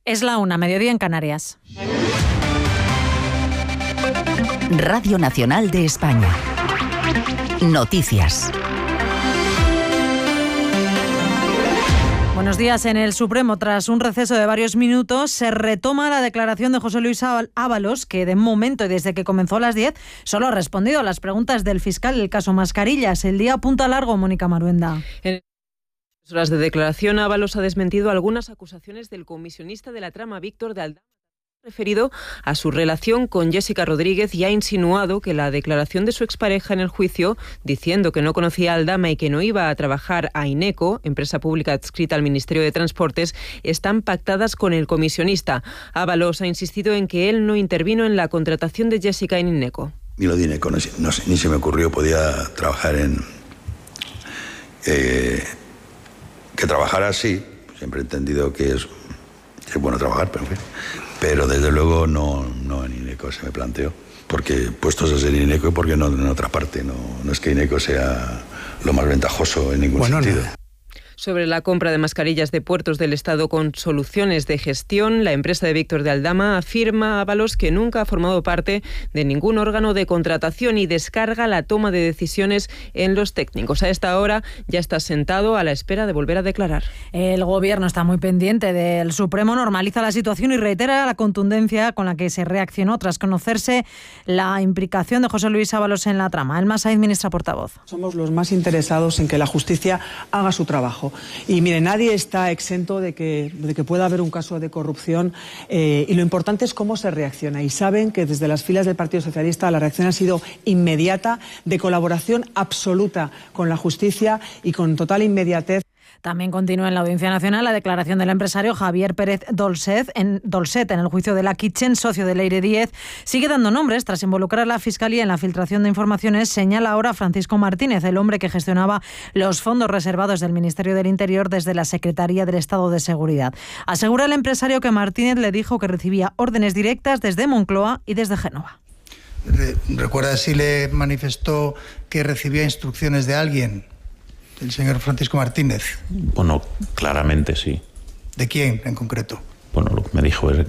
Es la 1, mediodía en Canarias. Radio Nacional de España. Noticias. Buenos días. En el Supremo, tras un receso de varios minutos, se retoma la declaración de José Luis Ábalos, que de momento y desde que comenzó a las 10 solo ha respondido a las preguntas del fiscal del caso Mascarillas. El día apunta largo, Mónica Maruenda. En horas de declaración, Ábalos ha desmentido algunas acusaciones del comisionista de la trama, Víctor de Aldama, referido a su relación con Jessica Rodríguez, y ha insinuado que la declaración de su expareja en el juicio, diciendo que no conocía a Aldama y que no iba a trabajar a INECO, empresa pública adscrita al Ministerio de Transportes, están pactadas con el comisionista. Ábalos ha insistido en que él no intervino en la contratación de Jessica en INECO. Ni lo de INECO, no sé, ni se me ocurrió, podía trabajar en... que trabajara así, siempre he entendido que es bueno trabajar, pero desde luego no en INECO se me planteó, porque puestos a ser INECO, porque no en otra parte, no es que INECO sea lo más ventajoso en ningún sentido. Sobre la compra de mascarillas de Puertos del Estado con Soluciones de Gestión, la empresa de Víctor de Aldama afirma a Ábalos que nunca ha formado parte de ningún órgano de contratación y descarga la toma de decisiones en los técnicos. A esta hora ya está sentado a la espera de volver a declarar. El Gobierno está muy pendiente del Supremo, normaliza la situación y reitera la contundencia con la que se reaccionó tras conocerse la implicación de José Luis Ábalos en la trama. Elma Sainz, ministra portavoz. Somos los más interesados en que la justicia haga su trabajo. Y mire, nadie está exento de que pueda haber un caso de corrupción y lo importante es cómo se reacciona. Y saben que desde las filas del Partido Socialista la reacción ha sido inmediata, de colaboración absoluta con la justicia y con total inmediatez. También continúa en la Audiencia Nacional la declaración del empresario Javier Pérez Dolcet en el juicio de la Kitchen, socio de Leire Díez. Sigue dando nombres tras involucrar a la Fiscalía en la filtración de informaciones. Señala ahora Francisco Martínez, el hombre que gestionaba los fondos reservados del Ministerio del Interior desde la Secretaría del Estado de Seguridad. Asegura el empresario que Martínez le dijo que recibía órdenes directas desde Moncloa y desde Génova. ¿Recuerda si le manifestó que recibía instrucciones de alguien? ¿El señor Francisco Martínez? Bueno, claramente sí. ¿De quién en concreto? Bueno, lo que me dijo es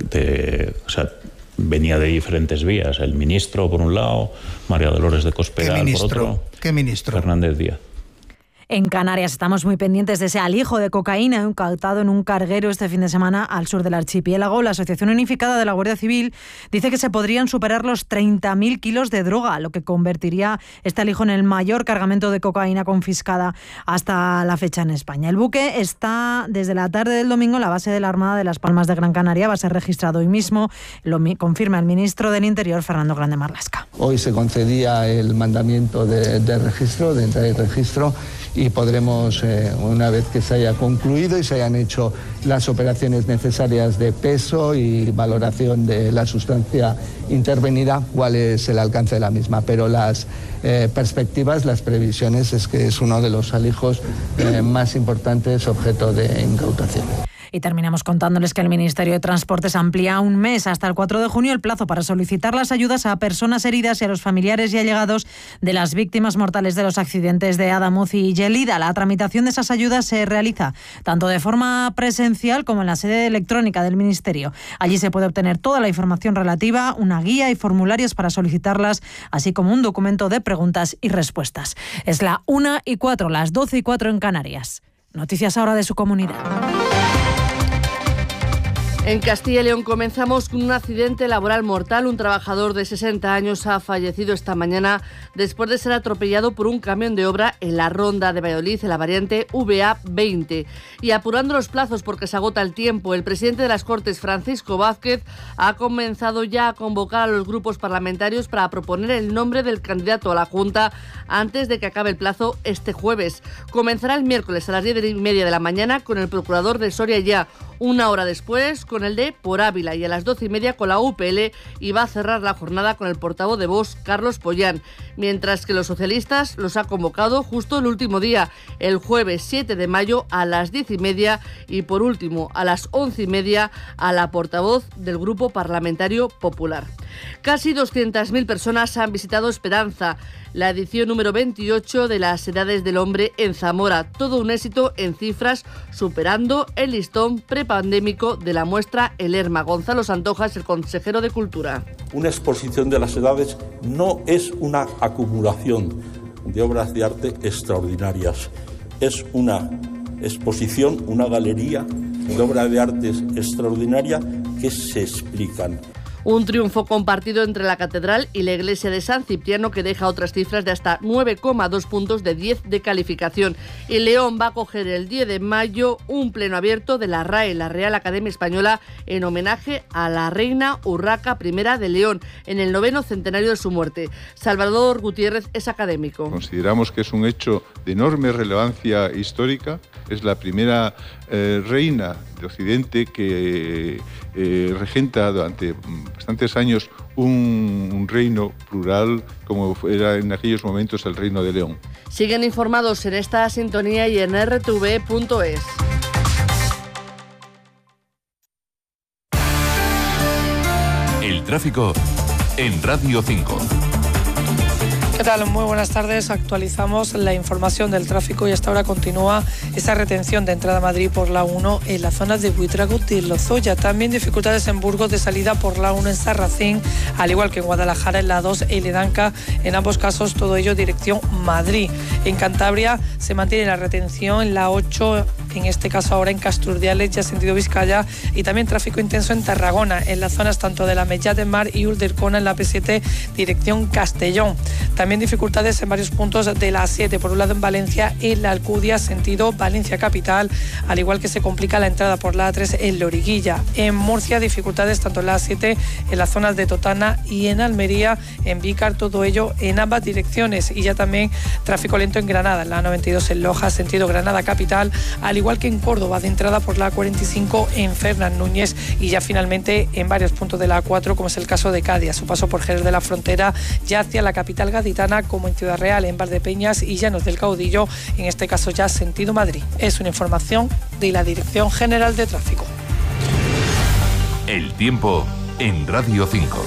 venía de diferentes vías. El ministro, por un lado, María Dolores de Cospedal, por otro. ¿Qué ministro? Fernández Díaz. En Canarias estamos muy pendientes de ese alijo de cocaína incautado en un carguero este fin de semana al sur del archipiélago. La Asociación Unificada de la Guardia Civil dice que se podrían superar los 30.000 kilos de droga, lo que convertiría este alijo en el mayor cargamento de cocaína confiscada hasta la fecha en España. El buque está desde la tarde del domingo en la base de la Armada de Las Palmas de Gran Canaria. Va a ser registrado hoy mismo, lo confirma el ministro del Interior, Fernando Grande Marlaska. Hoy se concedía el mandamiento de registro, de entrada y registro, y podremos, una vez que se haya concluido y se hayan hecho las operaciones necesarias de peso y valoración de la sustancia intervenida, cuál es el alcance de la misma. Pero las perspectivas, las previsiones, es que es uno de los alijos más importantes objeto de incautación. Y terminamos contándoles que el Ministerio de Transportes amplía un mes, hasta el 4 de junio, el plazo para solicitar las ayudas a personas heridas y a los familiares y allegados de las víctimas mortales de los accidentes de Adamuz y Gelida. La tramitación de esas ayudas se realiza tanto de forma presencial como en la sede electrónica del Ministerio. Allí se puede obtener toda la información relativa, una guía y formularios para solicitarlas, así como un documento de preguntas y respuestas. Es la 1:04, las 12:04 en Canarias. Noticias ahora de su comunidad. En Castilla y León comenzamos con un accidente laboral mortal. Un trabajador de 60 años ha fallecido esta mañana después de ser atropellado por un camión de obra en la ronda de Valladolid, en la variante VA20. Y apurando los plazos porque se agota el tiempo, el presidente de las Cortes, Francisco Vázquez, ha comenzado ya a convocar a los grupos parlamentarios para proponer el nombre del candidato a la Junta antes de que acabe el plazo este jueves. Comenzará el miércoles a las 10:30 de la mañana con el procurador de Soria ya. Una hora después con el de Por Ávila y a las 12:30 con la UPL, y va a cerrar la jornada con el portavoz de Vox, Carlos Pollán, mientras que los socialistas los ha convocado justo el último día, el jueves 7 de mayo a las 10:30 y por último a las 11:30 a la portavoz del Grupo Parlamentario Popular. Casi 200.000 personas han visitado Esperanza, la edición número 28 de las Edades del Hombre en Zamora. Todo un éxito en cifras, superando el listón prepandémico de la muestra El Herma. Gonzalo Santoja es el consejero de Cultura. Una exposición de las edades no es una acumulación de obras de arte extraordinarias. Es una exposición, una galería de obras de arte extraordinaria que se explican. Un triunfo compartido entre la Catedral y la Iglesia de San Cipriano, que deja otras cifras de hasta 9,2 puntos de 10 de calificación. Y León va a acoger el 10 de mayo un pleno abierto de la RAE, la Real Academia Española, en homenaje a la reina Urraca I de León, en el 9º centenario de su muerte. Salvador Gutiérrez es académico. Consideramos que es un hecho de enorme relevancia histórica. Es la primera reina de Occidente que regenta durante bastantes años un reino plural como era en aquellos momentos el Reino de León. Siguen informados en esta sintonía y en rtv.es. El tráfico en Radio 5. ¿Qué tal? Muy buenas tardes. Actualizamos la información del tráfico y hasta ahora continúa esa retención de entrada a Madrid por la 1 en la zona de Buitrago de Lozoya. También dificultades en Burgos de salida por la 1 en Sarracín, al igual que en Guadalajara en la 2 en Ledanca. En ambos casos todo ello dirección Madrid. En Cantabria se mantiene la retención en la 8, en este caso ahora en Casturdiales, ya sentido Vizcaya, y también tráfico intenso en Tarragona, en las zonas tanto de la Mellá de Mar y Uldercona en la P7 dirección Castellón. También dificultades en varios puntos de la A7, por un lado en Valencia, en la Alcudia, sentido Valencia capital, al igual que se complica la entrada por la A3 en Loriguilla. En Murcia, dificultades tanto en la A7, en las zonas de Totana y en Almería, en Vícar, todo ello en ambas direcciones. Y ya también tráfico lento en Granada, en la 92 en Loja, sentido Granada capital, al igual que en Córdoba, de entrada por la A45 en Fernán Núñez, y ya finalmente en varios puntos de la A4, como es el caso de Cádiz, a su paso por Jerez de la Frontera, ya hacia la capital gaditana, como en Ciudad Real, en Valdepeñas y Llanos del Caudillo, en este caso ya sentido Madrid. Es una información de la Dirección General de Tráfico. El tiempo en Radio 5.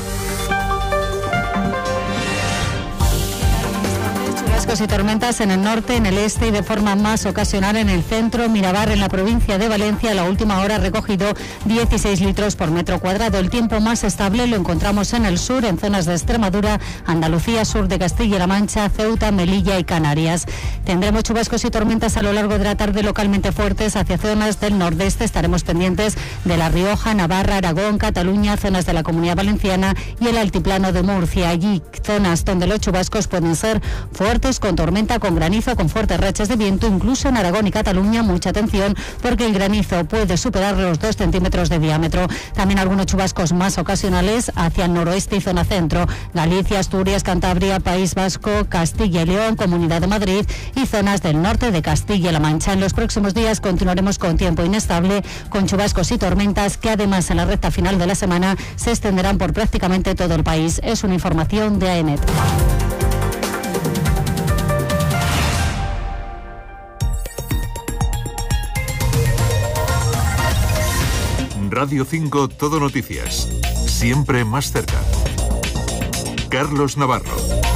Y tormentas en el norte, en el este y de forma más ocasional en el centro. Mirabar, en la provincia de Valencia, a la última hora ha recogido 16 litros por metro cuadrado. El tiempo más estable lo encontramos en el sur, en zonas de Extremadura, Andalucía, sur de Castilla-La Mancha, Ceuta, Melilla y Canarias. Tendremos chubascos y tormentas a lo largo de la tarde localmente fuertes hacia zonas del nordeste. Estaremos pendientes de La Rioja, Navarra, Aragón, Cataluña, zonas de la Comunidad Valenciana y el altiplano de Murcia. Allí zonas donde los chubascos pueden ser fuertes, con tormenta, con granizo, con fuertes rachas de viento, incluso en Aragón y Cataluña. Mucha atención, porque el granizo puede superar los 2 centímetros de diámetro. También algunos chubascos más ocasionales hacia el noroeste y zona centro, Galicia, Asturias, Cantabria, País Vasco, Castilla y León, Comunidad de Madrid y zonas del norte de Castilla-La Mancha. En los próximos días continuaremos con tiempo inestable, con chubascos y tormentas que además en la recta final de la semana se extenderán por prácticamente todo el país. Es una información de AENET. Radio 5 Todo Noticias. Siempre más cerca. Carlos Navarro.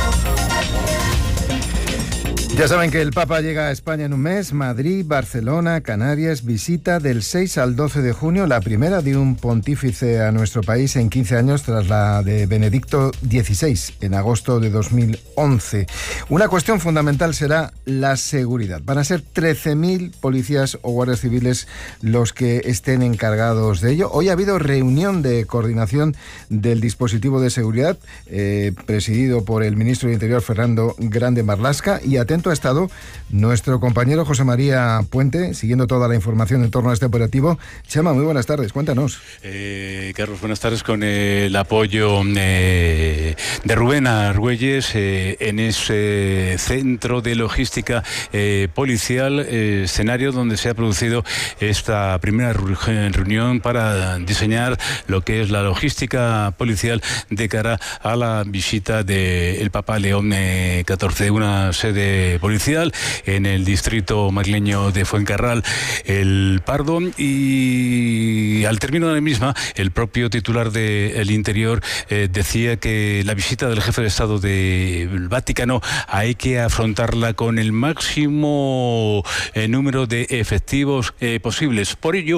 Ya saben que el Papa llega a España en un mes. Madrid, Barcelona, Canarias, visita del 6 al 12 de junio, la primera de un pontífice a nuestro país en 15 años tras la de Benedicto XVI en agosto de 2011. Una cuestión fundamental será la seguridad. Van a ser 13.000 policías o guardias civiles los que estén encargados de ello. Hoy ha habido reunión de coordinación del dispositivo de seguridad presidido por el ministro de Interior, Fernando Grande Marlaska, y atento ha estado nuestro compañero José María Puente, siguiendo toda la información en torno a este operativo. Chema, muy buenas tardes, cuéntanos. Carlos, buenas tardes, con el apoyo de Rubén Argüelles en ese centro de logística policial, escenario donde se ha producido esta primera reunión para diseñar lo que es la logística policial de cara a la visita del Papa León XIV, una sede policial en el distrito madrileño de Fuencarral, El Pardo, y al término de la misma, el propio titular del Interior decía que la visita del jefe de Estado del Vaticano hay que afrontarla con el máximo número de efectivos posibles. Por ello,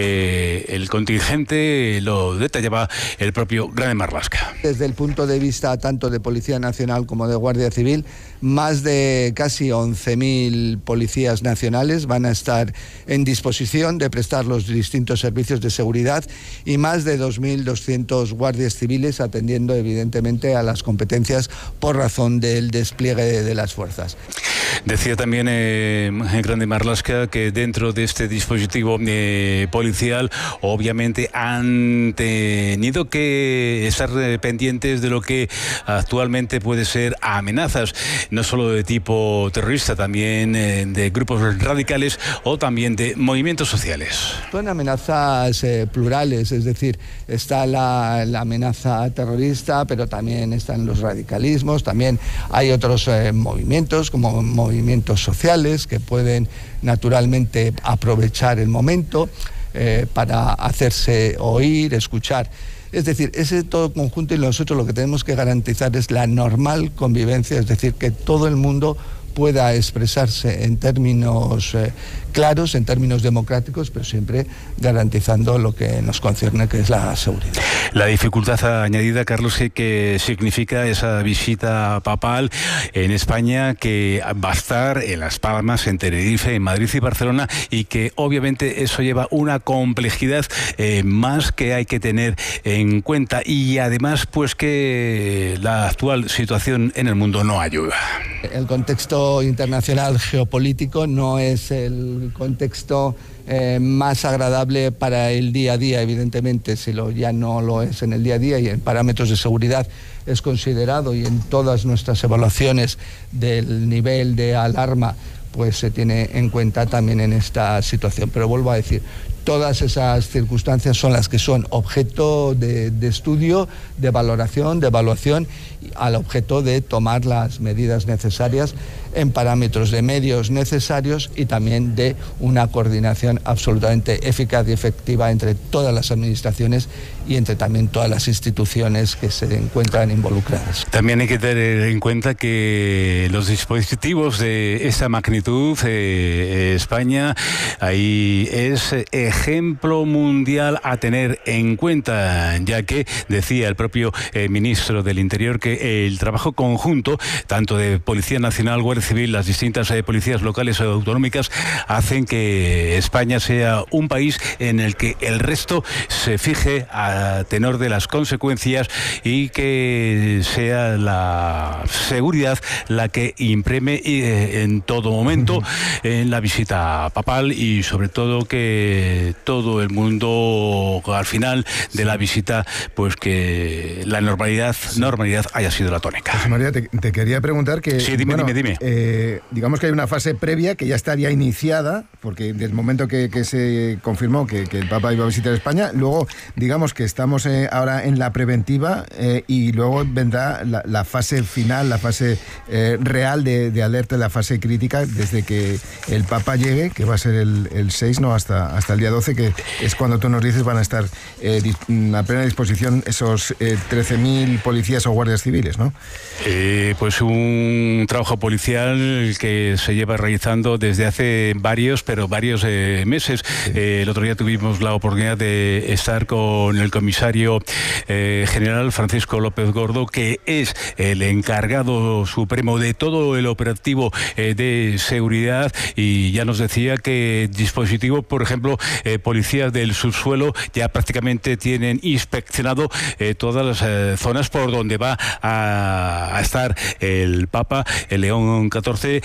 el contingente lo detallaba el propio Grande Marlaska. Desde el punto de vista tanto de Policía Nacional como de Guardia Civil, más de casi 11.000 policías nacionales van a estar en disposición de prestar los distintos servicios de seguridad y más de 2.200 guardias civiles atendiendo evidentemente a las competencias por razón del despliegue de las fuerzas. Decía también Grande Marlaska que dentro de este dispositivo policial obviamente han tenido que estar pendientes de lo que actualmente puede ser amenazas, no solo de tipo terrorista, también de grupos radicales o también de movimientos sociales. Son amenazas plurales, es decir, está la amenaza terrorista, pero también están los radicalismos, también hay otros movimientos como movimientos sociales que pueden naturalmente aprovechar el momento para hacerse oír, escuchar. Es decir, ese todo conjunto, y nosotros lo que tenemos que garantizar es la normal convivencia, es decir, que todo el mundo pueda expresarse en términos claros, en términos democráticos, pero siempre garantizando lo que nos concierne, que es la seguridad. La dificultad añadida, Carlos, que significa esa visita papal en España, que va a estar en Las Palmas, en Tenerife, en Madrid y Barcelona, y que obviamente eso lleva una complejidad más que hay que tener en cuenta, y además pues que la actual situación en el mundo no ayuda. El contexto internacional geopolítico no es el contexto más agradable para el día a día, evidentemente, si ya no lo es en el día a día, y en parámetros de seguridad es considerado, y en todas nuestras evaluaciones del nivel de alarma pues se tiene en cuenta también en esta situación. Pero vuelvo a decir, todas esas circunstancias son las que son objeto de estudio, de valoración, de evaluación, al objeto de tomar las medidas necesarias en parámetros de medios necesarios y también de una coordinación absolutamente eficaz y efectiva entre todas las administraciones y entre también todas las instituciones que se encuentran involucradas. También hay que tener en cuenta que los dispositivos de esta magnitud, España, ahí es ejemplo mundial a tener en cuenta, ya que decía el propio ministro del Interior que el trabajo conjunto, tanto de Policía Nacional, Guardia Civil, las distintas policías locales o autonómicas, hacen que España sea un país en el que el resto se fije a tenor de las consecuencias y que sea la seguridad la que imprime en todo momento en la visita papal, y sobre todo que todo el mundo al final de la visita pues que la normalidad haya sido la tónica. José María, te quería preguntar que... Sí, dime. Digamos que hay una fase previa que ya estaría iniciada, porque desde el momento que se confirmó que el Papa iba a visitar España, luego digamos que estamos ahora en la preventiva y luego vendrá la fase final, la fase real de alerta, la fase crítica, desde que el Papa llegue, que va a ser el 6, ¿no? hasta el día 12, que es cuando tú nos dices van a estar a plena disposición esos 13.000 policías o guardias civiles, ¿no? Pues un trabajo policial que se lleva realizando desde hace varios meses. Sí. El otro día tuvimos la oportunidad de estar con el comisario general Francisco López Gordo, que es el encargado supremo de todo el operativo de seguridad, y ya nos decía que dispositivo, por ejemplo, policías del subsuelo ya prácticamente tienen inspeccionado todas las zonas por donde va a estar el Papa, el León XIV,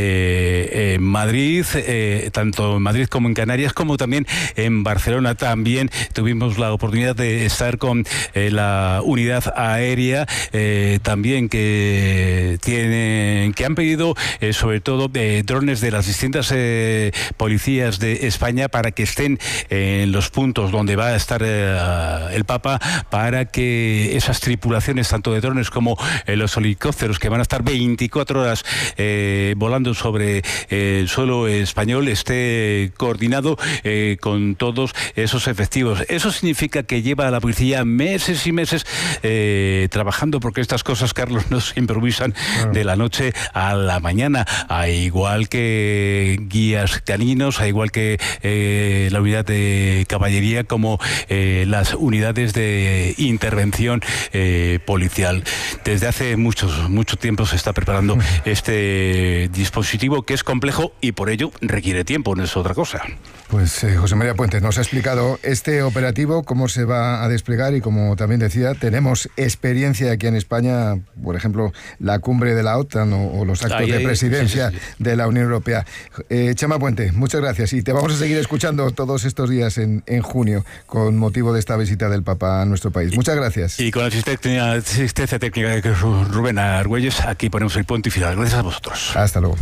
en Madrid, tanto en Madrid como en Canarias, como también en Barcelona. También tuvimos la oportunidad de estar con la unidad aérea, también que han pedido sobre todo drones de las distintas policías de España para que estén en los puntos donde va a estar el Papa, para que esas tripulaciones, tanto de drones como los helicópteros, que van a estar 24 horas volando sobre el suelo español esté coordinado con todos esos efectivos. Eso significa que lleva a la policía meses y meses trabajando, porque estas cosas, Carlos, no se improvisan de la noche a la mañana, a igual que guías caninos, a igual que la unidad de caballería, como las unidades de intervención policial. Desde hace mucho tiempo se está preparando este dispositivo, que es complejo y por ello requiere tiempo, no es otra cosa. Pues José María Puentes nos ha explicado este operativo, cómo se va a desplegar, y como también decía, tenemos experiencia aquí en España, por ejemplo, la cumbre de la OTAN o los actos de presidencia de la Unión Europea. Chema Puente, muchas gracias, y te vamos a seguir escuchando todos estos días en junio con motivo de esta visita del Papa a nuestro país. Muchas gracias. Y con la asistencia técnica de Rubén Argüelles, aquí ponemos el punto y final. Gracias a vosotros. Hasta luego.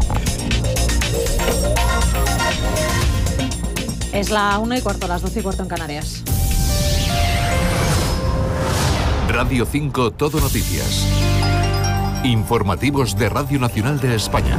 Es la 1:15, las 12:15 en Canarias. Radio 5 Todo Noticias. Informativos de Radio Nacional de España.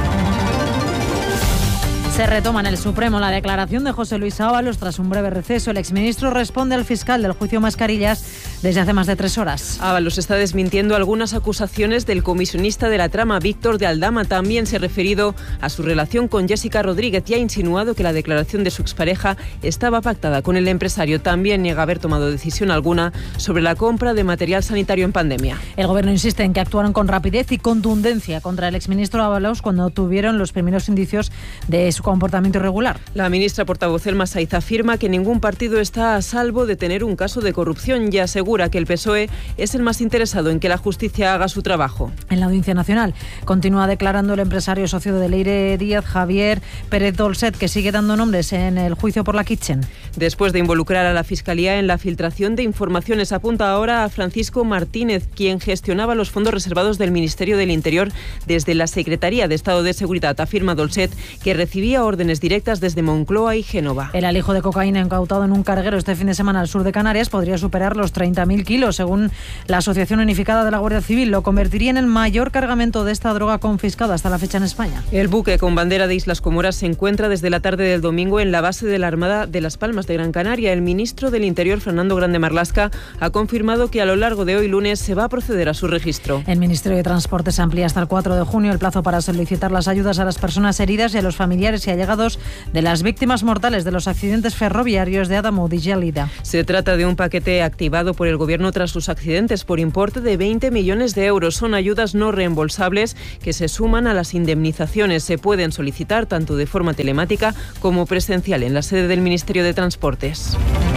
Se retoma en el Supremo la declaración de José Luis Ábalos tras un breve receso. El exministro responde al fiscal del juicio Mascarillas desde hace más de 3 horas. Ábalos está desmintiendo algunas acusaciones del comisionista de la trama, Víctor de Aldama. También se ha referido a su relación con Jessica Rodríguez y ha insinuado que la declaración de su expareja estaba pactada con el empresario. También niega haber tomado decisión alguna sobre la compra de material sanitario en pandemia. El Gobierno insiste en que actuaron con rapidez y contundencia contra el exministro Ábalos cuando tuvieron los primeros indicios de su comportamiento irregular. La ministra portavoz Elma Saiz afirma que ningún partido está a salvo de tener un caso de corrupción y asegura que el PSOE es el más interesado en que la justicia haga su trabajo. En la Audiencia Nacional continúa declarando el empresario socio de Leire Díaz, Javier Pérez Dolcet, que sigue dando nombres en el juicio por la Kitchen. Después de involucrar a la Fiscalía en la filtración de informaciones, apunta ahora a Francisco Martínez, quien gestionaba los fondos reservados del Ministerio del Interior desde la Secretaría de Estado de Seguridad. Afirma Dolcet que recibía órdenes directas desde Moncloa y Génova. El alijo de cocaína incautado en un carguero este fin de semana al sur de Canarias podría superar los 30.000 kilos. Según la Asociación Unificada de la Guardia Civil, lo convertiría en el mayor cargamento de esta droga confiscada hasta la fecha en España. El buque con bandera de Islas Comoras se encuentra desde la tarde del domingo en la base de la Armada de Las Palmas de Gran Canaria. El ministro del Interior, Fernando Grande Marlaska, ha confirmado que a lo largo de hoy lunes se va a proceder a su registro. El Ministerio de Transportes amplía hasta el 4 de junio el plazo para solicitar las ayudas a las personas heridas y a los familiares y allegados de las víctimas mortales de los accidentes ferroviarios de Adamut y Gelida. Se trata de un paquete activado por el Gobierno tras sus accidentes por importe de 20 millones de euros. Son ayudas no reembolsables que se suman a las indemnizaciones. Se pueden solicitar tanto de forma telemática como presencial en la sede del Ministerio de Transportes.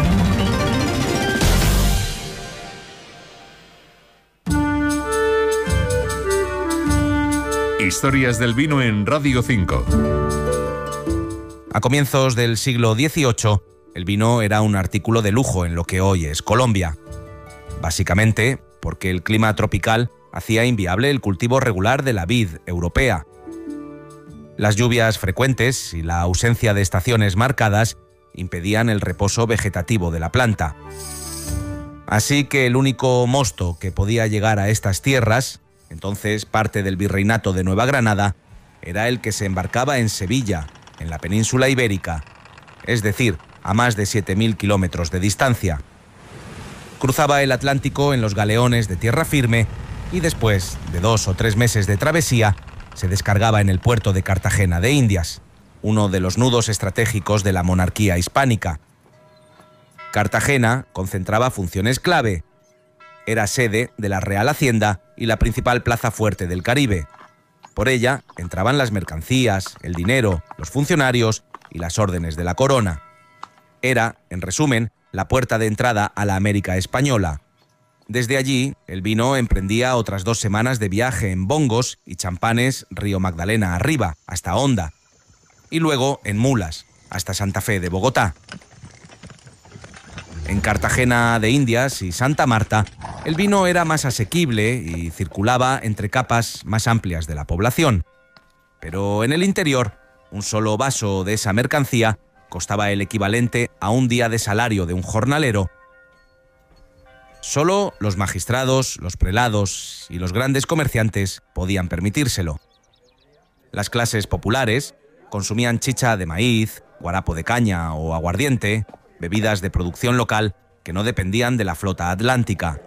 Historias del vino en Radio 5. A comienzos del siglo XVIII, el vino era un artículo de lujo en lo que hoy es Colombia. Básicamente porque el clima tropical hacía inviable el cultivo regular de la vid europea. Las lluvias frecuentes y la ausencia de estaciones marcadas impedían el reposo vegetativo de la planta. Así que el único mosto que podía llegar a estas tierras, entonces parte del Virreinato de Nueva Granada, era el que se embarcaba en Sevilla, en la península ibérica, es decir, a más de 7.000 kilómetros de distancia. Cruzaba el Atlántico en los galeones de tierra firme y después de 2 o 3 meses de travesía se descargaba en el puerto de Cartagena de Indias, uno de los nudos estratégicos de la monarquía hispánica. Cartagena concentraba funciones clave. Era sede de la Real Hacienda y la principal plaza fuerte del Caribe. Por ella entraban las mercancías, el dinero, los funcionarios y las órdenes de la corona. Era, en resumen, la puerta de entrada a la América española. Desde allí, el vino emprendía otras 2 semanas de viaje en bongos y champanes Río Magdalena arriba, hasta Honda, y luego en mulas, hasta Santa Fe de Bogotá. En Cartagena de Indias y Santa Marta, el vino era más asequible y circulaba entre capas más amplias de la población. Pero en el interior, un solo vaso de esa mercancía costaba el equivalente a un día de salario de un jornalero. Solo los magistrados, los prelados y los grandes comerciantes podían permitírselo. Las clases populares consumían chicha de maíz, guarapo de caña o aguardiente, bebidas de producción local que no dependían de la flota atlántica.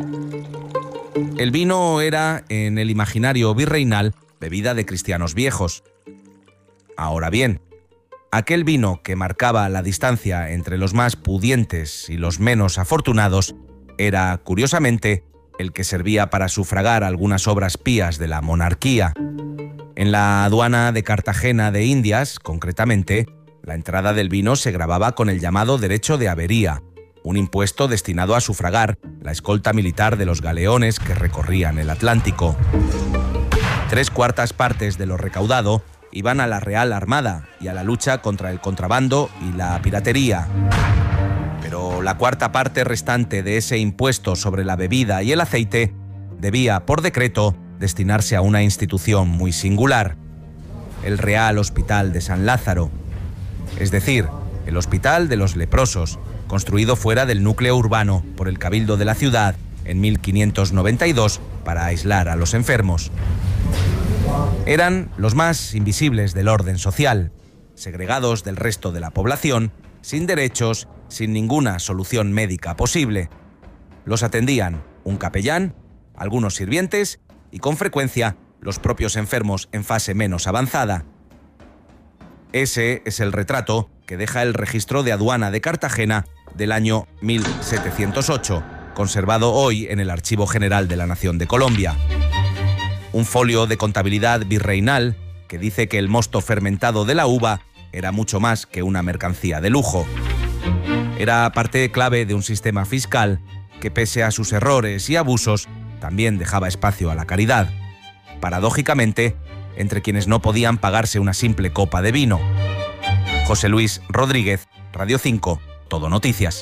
El vino era, en el imaginario virreinal, bebida de cristianos viejos. Ahora bien, aquel vino que marcaba la distancia entre los más pudientes y los menos afortunados era, curiosamente, el que servía para sufragar algunas obras pías de la monarquía. En la aduana de Cartagena de Indias, concretamente, la entrada del vino se gravaba con el llamado derecho de avería, un impuesto destinado a sufragar la escolta militar de los galeones que recorrían el Atlántico. 3/4 partes de lo recaudado iban a la Real Armada y a la lucha contra el contrabando y la piratería. Pero la 1/4 parte restante de ese impuesto sobre la bebida y el aceite debía, por decreto, destinarse a una institución muy singular, el Real Hospital de San Lázaro, es decir, el Hospital de los Leprosos, construido fuera del núcleo urbano por el Cabildo de la ciudad en 1592 para aislar a los enfermos. Eran los más invisibles del orden social, segregados del resto de la población, sin derechos, sin ninguna solución médica posible. Los atendían un capellán, algunos sirvientes y, con frecuencia, los propios enfermos en fase menos avanzada. Ese es el retrato que deja el registro de aduana de Cartagena del año 1708, conservado hoy en el Archivo General de la Nación de Colombia. Un folio de contabilidad virreinal que dice que el mosto fermentado de la uva era mucho más que una mercancía de lujo. Era parte clave de un sistema fiscal que, pese a sus errores y abusos, también dejaba espacio a la caridad, paradójicamente, entre quienes no podían pagarse una simple copa de vino. José Luis Rodríguez, Radio 5, Todo Noticias.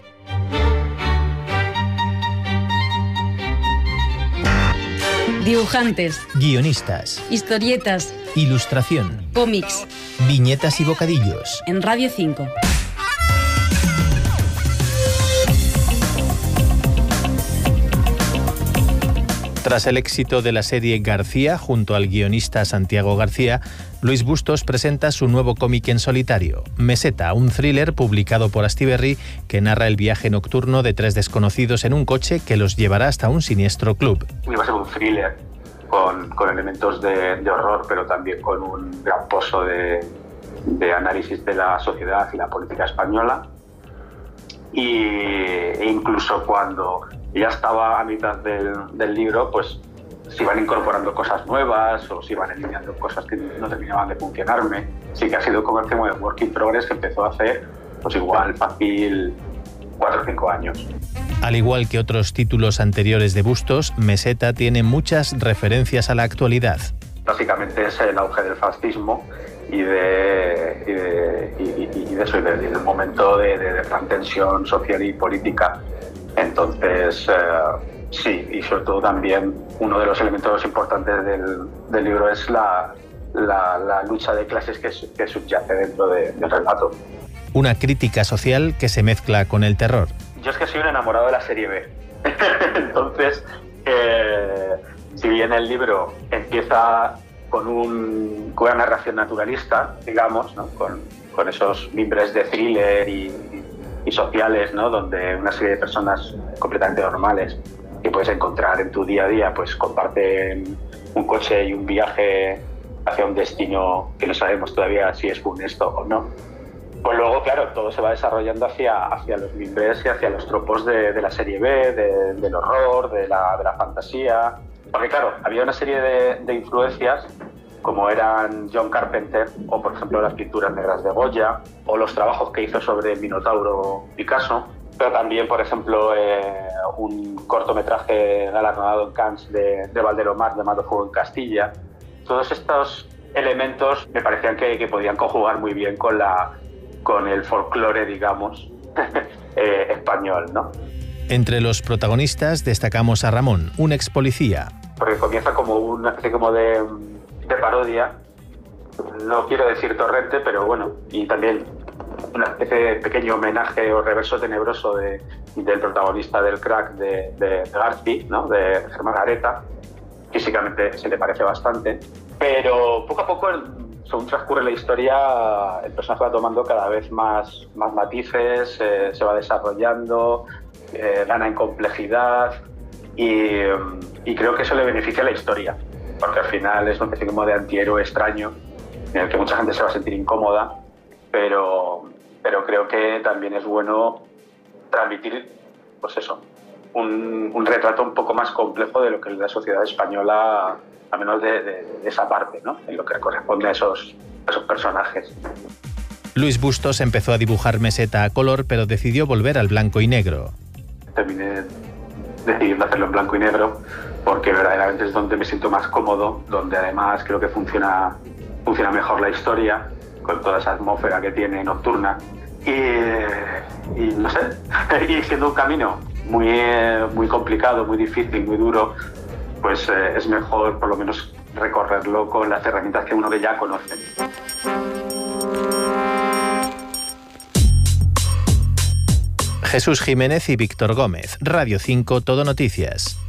Dibujantes, guionistas, historietas, ilustración, cómics, viñetas y bocadillos. En Radio 5. Tras el éxito de la serie García, junto al guionista Santiago García, Luis Bustos presenta su nuevo cómic en solitario, Meseta, un thriller publicado por Astiberri que narra el viaje nocturno de 3 desconocidos en un coche que los llevará hasta un siniestro club. Iba a ser un thriller con elementos de horror, pero también con un gran pozo de análisis de la sociedad y la política española. E incluso cuando ya estaba a mitad del libro, pues se iban incorporando cosas nuevas o se iban eliminando cosas que no terminaban de funcionarme. Sí que ha sido como el work in progress que empezó hace, pues igual, fácil 4 o 5 años. Al igual que otros títulos anteriores de Bustos, Meseta tiene muchas referencias a la actualidad. Básicamente es el auge del fascismo y del momento de gran tensión social y política. Entonces, sí, y sobre todo también uno de los elementos importantes del libro es la lucha de clases que subyace dentro del relato. Una crítica social que se mezcla con el terror. Yo es que soy un enamorado de la serie B. Entonces, si bien el libro empieza con una narración naturalista, digamos, ¿no? con esos mimbres de thriller y sociales, ¿no? Donde una serie de personas completamente normales que puedes encontrar en tu día a día, pues comparten un coche y un viaje hacia un destino que no sabemos todavía si es funesto o no. Pues luego, claro, todo se va desarrollando hacia los mimbres y hacia los tropos de la serie B, del horror, de la fantasía. Porque claro, había una serie de influencias como eran John Carpenter o, por ejemplo, las pinturas negras de Goya o los trabajos que hizo sobre el Minotauro Picasso, pero también, por ejemplo, un cortometraje galardonado en Cannes de Valdelomar llamado Fuego en Castilla. Todos estos elementos me parecían que podían conjugar muy bien con el folclore, digamos, español, ¿no? Entre los protagonistas destacamos a Ramón, un ex policía. Porque comienza como una especie como de parodia, no quiero decir torrente, pero bueno, y también una especie de pequeño homenaje o reverso tenebroso del protagonista del Crack de Garci, ¿no? De Germán Gareta. Físicamente se le parece bastante. Pero poco a poco, según transcurre la historia, el personaje va tomando cada vez más matices, se va desarrollando, gana en complejidad y creo que eso le beneficia a la historia, porque al final es una especie como de antihéroe extraño en el que mucha gente se va a sentir incómoda, pero creo que también es bueno transmitir, pues eso, un retrato un poco más complejo de lo que es la sociedad española, al menos de esa parte, ¿no? En lo que corresponde a esos personajes. Luis Bustos empezó a dibujar Meseta a color, pero decidió volver al blanco y negro. Terminé decidiendo hacerlo en blanco y negro porque verdaderamente es donde me siento más cómodo, donde además creo que funciona mejor la historia, con toda esa atmósfera que tiene nocturna. Y no sé, y siendo un camino muy complicado, muy difícil, muy duro, pues es mejor por lo menos recorrerlo con las herramientas que uno que ya conoce. Jesús Jiménez y Víctor Gómez, Radio 5 Todo Noticias.